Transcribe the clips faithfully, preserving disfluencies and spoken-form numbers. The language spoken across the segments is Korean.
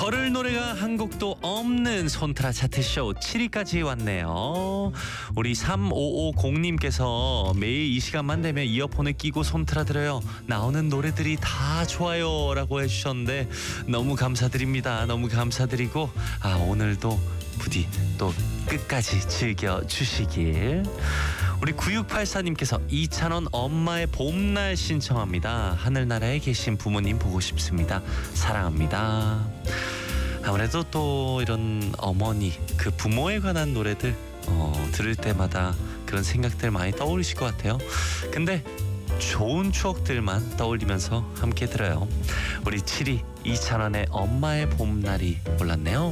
걸을 노래가 한 곡도 없는 손트라 차트쇼 칠 위까지 왔네요. 우리 삼오오공님께서 매일 이 시간만 되면 이어폰을 끼고 손트라 들어요. 나오는 노래들이 다 좋아요 라고 해주셨는데 너무 감사드립니다. 너무 감사드리고 아 오늘도 부디 또 끝까지 즐겨주시길. 우리 구육팔사님께서 이찬원 엄마의 봄날 신청합니다. 하늘나라에 계신 부모님 보고 싶습니다. 사랑합니다. 아무래도 또 이런 어머니 그 부모에 관한 노래들 어, 들을 때마다 그런 생각들 많이 떠오르실 것 같아요. 근데 좋은 추억들만 떠올리면서 함께 들어요. 우리 칠 위 이찬원의 엄마의 봄날이 올랐네요.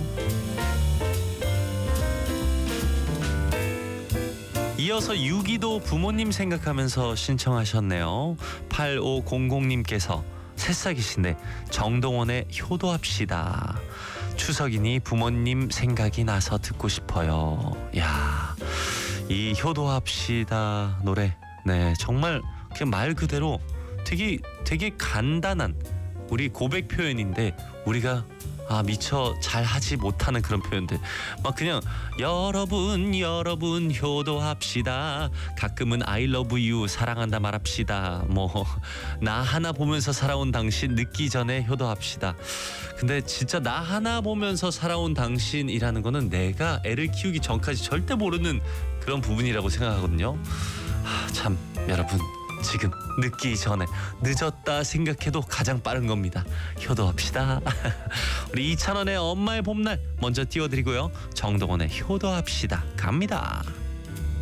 이어서 육 위도 부모님 생각하면서 신청하셨네요. 팔오공공님께서 새싹이신데 정동원의 효도합시다. 추석이니 부모님 생각이 나서 듣고 싶어요. 야, 이 효도합시다 노래 네 정말 그냥 말 그대로 되게 되게 간단한 우리 고백 표현인데 우리가 아 미처 잘하지 못하는 그런 표현들 막 그냥 여러분 여러분 효도합시다. 가끔은 I love you 사랑한다 말합시다. 뭐 나 하나 보면서 살아온 당신 늦기 전에 효도합시다. 근데 진짜 나 하나 보면서 살아온 당신이라는 거는 내가 애를 키우기 전까지 절대 모르는 그런 부분이라고 생각하거든요. 아, 참 여러분 지금 늦기 전에 늦었다 생각해도 가장 빠른 겁니다. 효도합시다. 우리 이찬원의 엄마의 봄날 먼저 띄워드리고요. 정동원의 효도합시다 갑니다.